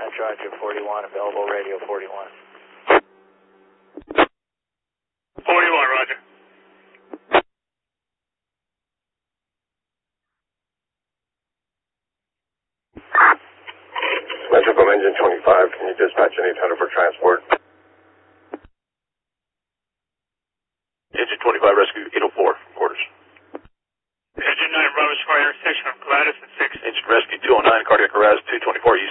charge of 41, available radio 41. 41, roger. Metro from engine 25, can you dispatch an 800 for transport? Engine 25, rescue 804, quarters. Engine 9, Bravo Square, intersection of Gladys and 6. Engine rescue 209, cardiac arrest 224,